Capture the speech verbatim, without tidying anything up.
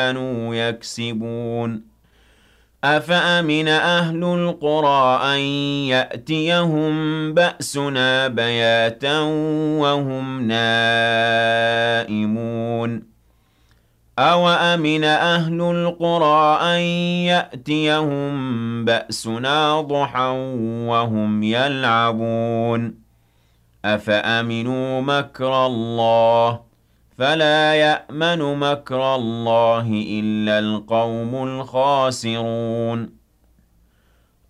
كانوا يكسبون أفأمن أهل القرى أن يأتيهم بأسنا بياتا وهم نائمون أوأمن أهل القرى أن يأتيهم بأسنا ضحى وهم يلعبون أفأمنوا مكر الله فلا يأمن مكر الله إلا القوم الخاسرون